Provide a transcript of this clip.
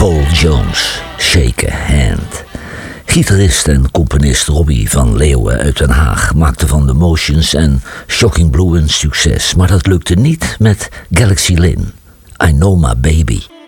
Paul Jones, Shake a Hand. Gitarist en componist Robbie van Leeuwen uit Den Haag maakte van The Motions en Shocking Blue een succes, maar dat lukte niet met Galaxy Lin, I Know My Baby.